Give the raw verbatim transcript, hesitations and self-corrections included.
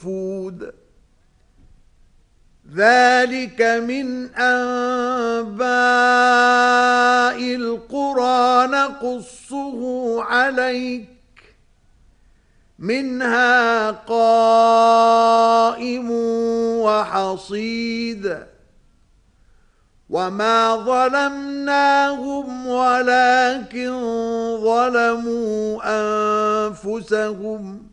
منفود ذلك من أنباء القرى نقصه عليك منها قائم وحصيد وما ظلمناهم ولكن ظلموا أنفسهم